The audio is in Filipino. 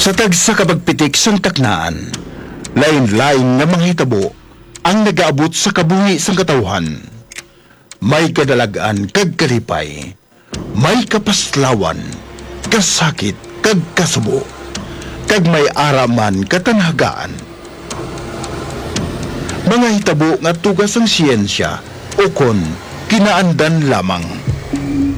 Sa tagsa kabagpitik sang taknaan, lain-lain nga mga hitabo ang nagaabot sa kabuhi sang katawhan. May kadalagan kag kalipay, may kapaslawan, kasakit kag kasubo, kag may araman katanhagaan. Mga hitabo nga tugas ang siyensya o kon kinaandan lamang.